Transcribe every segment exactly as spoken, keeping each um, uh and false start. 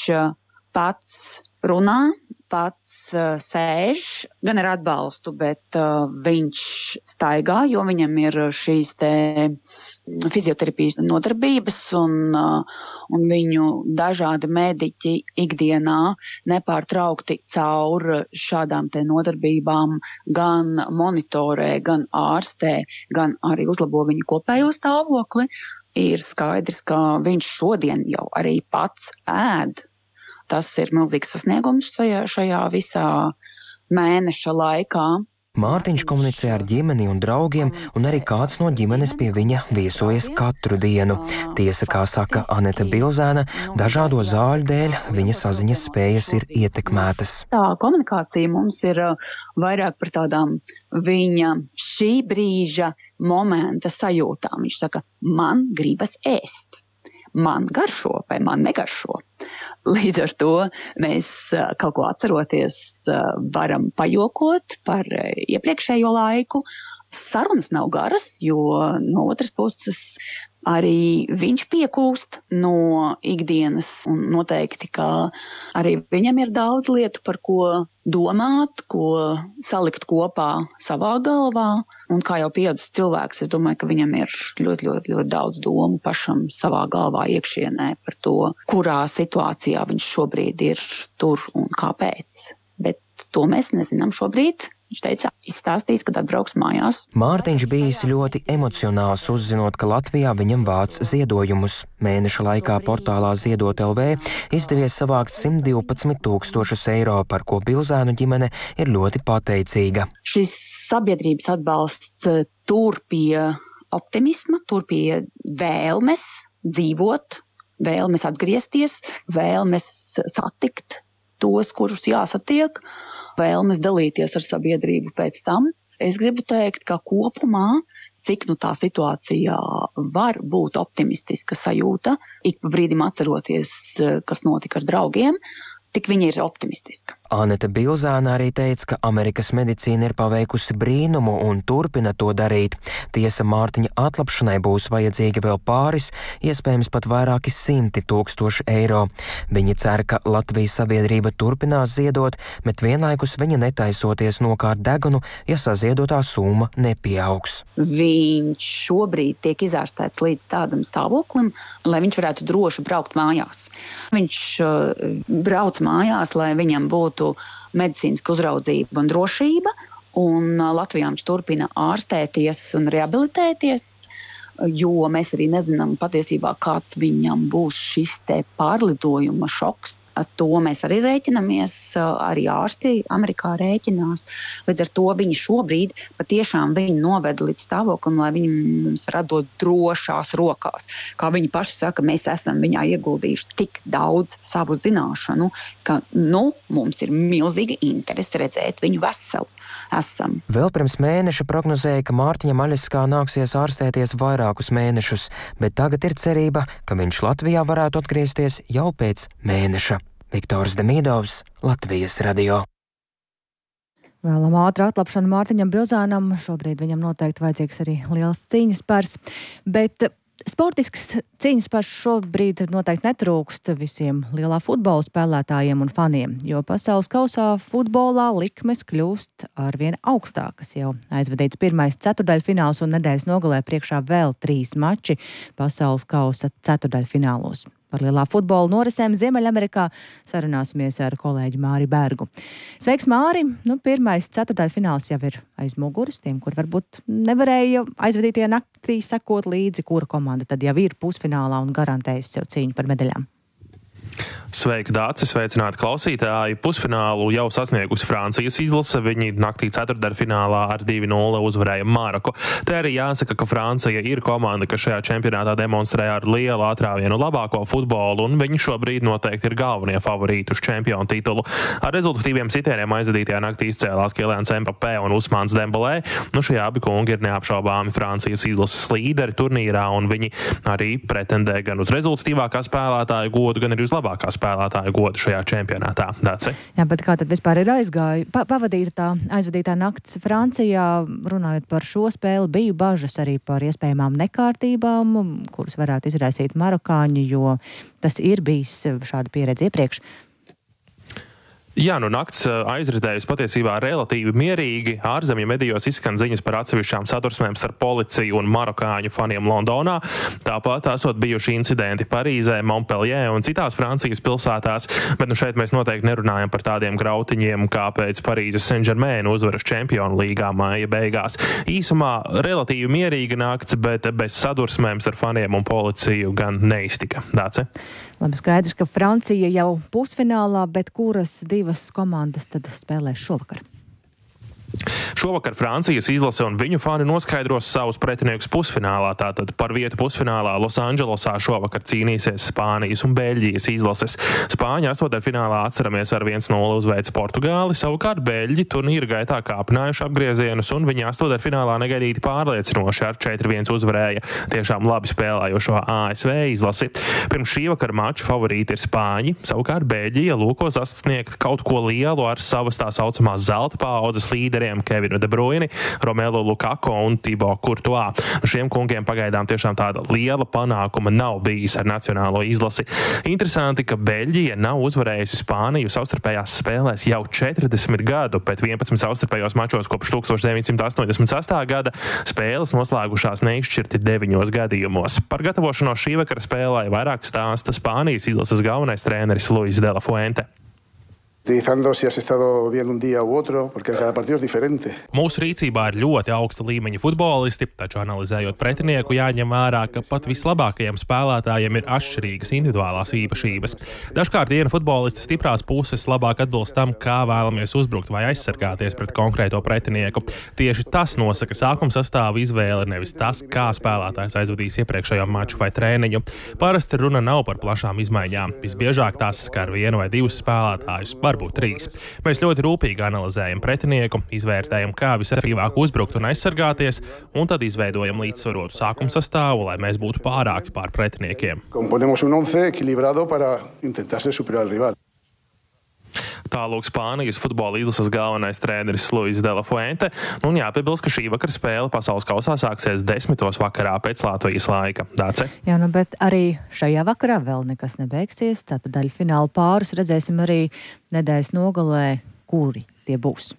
pats runā, pats uh, sēž, gan ar atbalstu, bet uh, viņš staigā, jo viņam ir šīs te fizioterapijas nodarbības un, uh, un viņu dažādi mediķi ikdienā nepārtraukti caur šādām te nodarbībām gan monitorē, gan ārstē, gan arī uzlabo viņu kopējo stāvokli. Ir skaidrs, ka viņš šodien jau arī pats ēd. Tas ir milzīgs sasniegums šajā, šajā visā mēneša laikā. Mārtiņš komunicē ar ģimeni un draugiem, un arī kāds no ģimenes pie viņa viesojas katru dienu. Tiesa, kā saka Anete Bilzēna, dažādo zāļu dēļ viņa saziņas spējas ir ietekmētas. Tā komunikācija mums ir vairāk par tādām viņa šī brīža momenta sajūtām. Viņš saka, man gribas ēst. Man garšo vai man negaršo. Līdz ar to mēs kaut ko atceroties varam pajokot par iepriekšējo laiku. Sarunas nav garas, jo no otras puses arī viņš piekūst no ikdienas un noteikti, ka arī viņam ir daudz lietu, par ko domāt, ko salikt kopā savā galvā. Un kā jau pieaudzis cilvēks, es domāju, ka viņam ir ļoti, ļoti, ļoti daudz domu pašam savā galvā iekšienē par to, kurā situācijā viņš šobrīd ir tur un kāpēc. Bet to mēs nezinām šobrīd. Viņš teica, izstāstīs, kad atbrauks mājās. Mārtiņš bijis ļoti emocionāls, uzzinot, ka Latvijā viņam vāc ziedojumus. Mēneša laikā portālā Ziedot L V izdevies savākt simt divpadsmit tūkstošus eiro, par ko Bilzēnu ģimene ir ļoti pateicīga. Šis sabiedrības atbalsts tur pie optimisma, tur pie vēlmes dzīvot, vēlmes atgriezties, vēlmes satikt tos, kurus jāsatiek, vēlmes dalīties ar sabiedrību pēc tam. Es gribu teikt, ka kopumā, cik nu tā situācijā var būt optimistiska sajūta, ik pa brīdim atceroties, kas notika ar draugiem, tik viņa ir optimistiska. Anete Bilzēna arī teica, ka Amerikas medicīna ir paveikusi brīnumu un turpina to darīt. Tiesa, Mārtiņa atlapšanai būs vajadzīgi vēl pāris, iespējams pat vairāki simti tūkstoši eiro. Viņi cer, ka Latvijas sabiedrība turpinās ziedot, bet vienlaikus viņa netaisoties nokārt degunu, ja saziedotā summa nepieaugs. Viņš šobrīd tiek izārstēts līdz tādam stāvoklim, lai viņš varētu droši braukt mājās. Viņš uh, brauc mājās, lai viņam būtu medicīniska uzraudzība un drošība, un Latvijā viņš turpina ārstēties un rehabilitēties, jo mēs arī nezinām patiesībā, kāds viņam būs šis te pārlidojuma šoks. To mēs arī rēķinamies, arī ārsti Amerikā rēķinās. Līdz ar to viņi šobrīd patiešām viņu noveda līdz stāvoklim, lai viņi mums varētu dot drošās rokās. Kā viņi paši saka, mēs esam viņā ieguldījuši tik daudz savu zināšanu, ka nu, mums ir milzīga interese redzēt viņu veselu. Esam. Vēl pirms mēneša prognozēja, ka Mārtiņam Aļaskā nāksies ārstēties vairākus mēnešus, bet tagad ir cerība, ka viņš Latvijā varētu atgriezties jau pēc mēneša. Viktors Demīdovs, Latvijas radio. Vēlam ātru atlapšanu Mārtiņam Bilzēnam. Šobrīd viņam noteikti vajadzīgs arī liels cīņas spērs. Bet sportisks cīņas spērs šobrīd noteikti netrūkst visiem lielā futbola spēlētājiem un faniem, jo pasaules kausā futbolā likmes kļūst arvien augstākas. Jau aizvadīts pirmais ceturdaļfināls un nedēļas nogalē priekšā vēl trīs mači pasaules kausa ceturdaļfinālos. Par lielā futbola norisēm Ziemeļamerikā sarunāsimies ar kolēģi Māri Bergu. Sveiks, Māri! Nu, pirmais ceturtdaļfināls jau ir aiz muguras, tiem, kur varbūt nevarēja aizvadītie naktī sekot līdzi, kura komanda tad jau ir pusfinālā un garantējusi sev cīņu par medaļām. Sveiki, Dāci, sveicināti klausītāji. Pusfinālu jau sasniegusi Francijas izlase. Viņi naktī ceturtdaļfinālā ar divi nulle uzvarēja Maroku. Te arī jāsaka, ka Francija ir komanda, kas šajā čempionātā demonstrē ar lielu atrāvienu labāko futbolu, un viņi šobrīd noteikti ir galvenie favorīti uz čempionu titulu. Ar rezultatīviem sitieniem aizvadītajā naktī izcēlās Kylians Mbappé un Usmans Dembelē. Nu, šie abi kungi ir neapšaubāmi Francijas izlases līderi turnīrā, un viņi arī pretendē gan uz rezultatīvākā spēlētāja godu, gan arī uz labākā spēlētāju godu šajā čempionātā. Dāci? Jā, bet kā tad vispār ir aizgāju? Pa, pavadīta tā aizvadītā nakts Francijā, runājot par šo spēli, bija bažas arī par iespējamām nekārtībām, kuras varētu izraisīt marokāņi, jo tas ir bijis šāda pieredze iepriekš. Jā, nu nakts aizritējusi patiesībā relatīvi mierīgi. Ārzemju medijos izskan ziņas par atsevišķām sadursmēm starp policiju un marokāņu faniem Londonā. Tāpat esot bijuši incidenti Parīzē, Montpellier un citās Francijas pilsētās, bet nu šeit mēs noteikti nerunājam par tādiem grautiņiem, kā pēc Parīzes Saint-Germain uzvaras Čempionu līgā māja beigās. Īsumā relatīvi mierīga nakts, bet bez sadursmēm starp faniem un policiju gan neiztika. Dāce? Labi, skaidrs, ka Francija jau pusfinālā, bet kuras divas komandas tad spēlēs šovakar? Šovakar Francijas izlase un viņu fani noskaidros savus pretiniekus pusfinālā. Tātad par vietu pusfinālā Losandželosā šovakar cīnīsies Spānijas un Beļģijas izlases. Spāņi astotajfinālā atceramies ar viens nulle uzveica Portugāli, savukārt Beļģi turnīra gaitā kāpinājuši apgriezienus un viņi astotajfinālā negaidīti pārliecinoši ar četri viens uzvarēja tiešām labi spēlējošo A S V izlasi. Pirms šī vakara mača favorīti ir Spāņi, savukārt Beļģija lūko sasniegt kaut ko lielu ar savas tā saucamās zelta paaudzes līderiem Kevinu De Bruyni, Romelu Lukaku un Thibaut Courtois. Šiem kungiem pagaidām tiešām tāda liela panākuma nav bijis ar nacionālo izlasi. Interesanti, ka Beļģija nav uzvarējusi Spāniju savstarpējās spēlēs jau četrdesmit gadu, pēc vienpadsmit savstarpējos mačos kopš tūkstoš deviņsimt astoņdesmit sestā gada spēles noslēgušās neizšķirti deviņos gadījumos. Par gatavošanos šī vakara spēlē vairāk stāsta Spānijas izlases galvenais treneris Luis de la Fuente. Utilizando si has estado bien un día u otro, porque cada partido es diferente. Mūsu rīcībā ir ļoti augsta līmeņa futbolisti, taču analizējot pretinieku jāņem vērā, ka pat vislabākajiem spēlētājiem ir atšķirīgas individuālās īpašības. Dažkārt viena futbolista stiprās puses labāk atbilst tam, kā vēlamies uzbrukt vai aizsargāties pret konkrēto pretinieku. Tieši tas nosaka sākuma sastāvu izvēli, nevis tas, kā spēlētājs aizvadīs iepriekšējo maču vai trēniņu. Parasti runa nav par plašām izmaiņām. Visbiežāk tās skar vienu vai divus spēlētājus. Varbūt trīs. Mēs ļoti rūpīgi analizējam pretinieku, izvērtējam, kā visefektīvāk uzbrukt un aizsargāties, un tad izveidojam līdzsvarotu sākuma sastāvu, lai mēs būtu pārāki pār pretiniekiem. Componemos un once equilibrado para intentar ser superior al rival. Tālūk Spānijas futbola izlases galvenais treneris Luis de la Fuente. Un jāpiebilst, ka šī vakara spēle pasaules kausā sāksies desmitos vakarā pēc Latvijas laika. Dāce? Jā, nu, bet arī šajā vakarā vēl nekas nebeigsies. Ceturtdaļfināla pārus redzēsim arī nedēļas nogalē, kuri tie būs.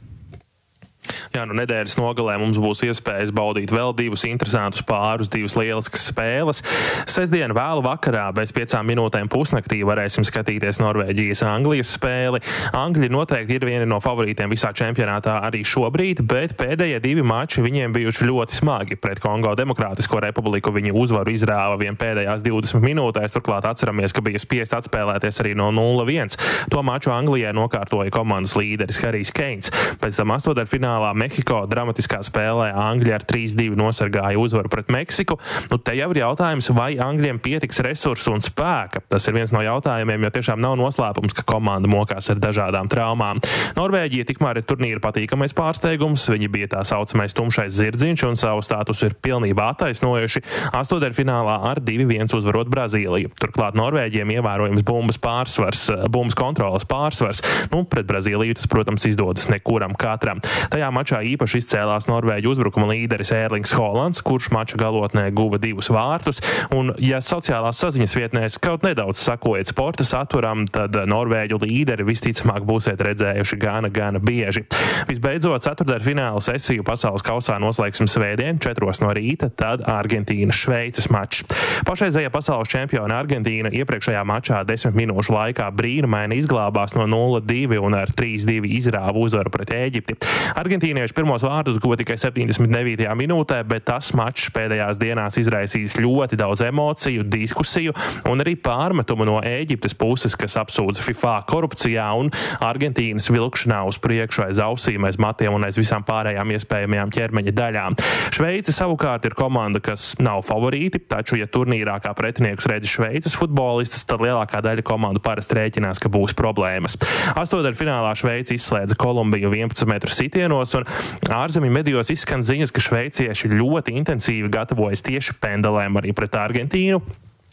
Jā, nu nedēļas nogalē mums būs iespējas baudīt vēl divus interesantus pārus, divas lieliskas spēles. Sestdien vēlu vakarā bez piecām minūtēm pusnaktī varēsim skatīties Norvēģijas-Anglijas spēli. Angļi noteikti ir vieni no favorītiem visā čempionātā arī šobrīd, bet pēdējie divi mači viņiem bijuši ļoti smagi. Pret Kongo Demokrātisko republiku viņi uzvaru izrāva vien pēdējās divdesmit minūtēs, turklāt atceramies, ka bija spiest atspēlēties arī no nulle viens. To maču Anglijai nokārtoja komandas līderis Harijs Keins. Pēc tam astotajfinālā Mehiko dramatiskā spēlē Angļi ar trīs divi nosargāja uzvaru pret Meksiku. Nu, te jau ir jautājums, vai Angļiem pietiks resursu un spēka. Tas ir viens no jautājumiem, jo tiešām nav noslēpums, ka komanda mokās ar dažādām traumām. Norvēģija tikmēr ir turnīra patīkamais pārsteigums. Viņi bija tā saucamais tumšais zirdziņš un savu statusu ir pilnībā attaisnojuši astotajfinālā ar divi viens uzvarot Brazīliju. Turklāt Norvēģiem ievērojams bumbas pārsvars, bumbas kontrolas pārsvars. Nu, pret Brazīliju tas, protams, izdodas nekuram katram. Tajā mačā īpaši izcēlās Norvēģu uzbrukuma līderis Ērlings Haalands, kurš mača galotnē guva divus vārtus. Un, ja sociālās saziņas vietnēs kaut nedaudz sakojat sporta saturam, tad Norvēģu līderi visticamāk būsiet redzējuši gana, gana bieži. Visbeidzot, ceturtdaļfinālu sesiju pasaules kausā noslēgsim svētdien, četros no rīta, tad Argentīna-Šveices mačs. Pašreizējā pasaules čempiona Argentīna iepriekšējā mačā desmit minūšu laikā brīnumaini izglābās no nulle divi un ar trīs divi izrāva uzvaru pret Ēģipti. Argentīnieši pirmos vārdus guva tikai septiņdesmit devītajā minūtē, bet tas mačs pēdējās dienās izraisīs ļoti daudz emociju, diskusiju un arī pārmetumu no Ēģiptes puses, kas apsūdza FIFA korupcijā un Argentīnas vilkšanā uz priekšu aiz ausīm, aiz matiem un aiz visām pārējām iespējamajām ķermeņa daļām. Šveice savukārt ir komanda, kas nav favorīti, taču, ja turnīrā kā pretiniekus redz Šveices futbolistus, tad lielākā daļa komandu parasti rēķinās, ka būs problēmas. Astotajfinālā Šveice izslēdza Kolumbiju vienpadsmit metru sitienos, un ārzemju medijos izskan ziņas, ka šveicieši ļoti intensīvi gatavojas tieši pendelēm arī pret Argentīnu.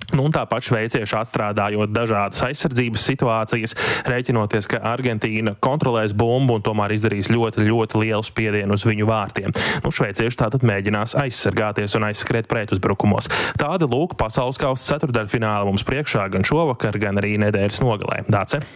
Nu, un tāpat šveicieši atstrādājot dažādas aizsardzības situācijas, rēķinoties, ka Argentīna kontrolēs bumbu un tomēr izdarīs ļoti, ļoti lielu spiedienu uz viņu vārtiem. Nu, šveicieši tātad mēģinās aizsargāties un aizskriet pretuzbrukumos. Tāda lūk pasaules kausa ceturtdaļfināla mums priekšā gan šovakar, gan arī nedēļas nogalē. Dāce?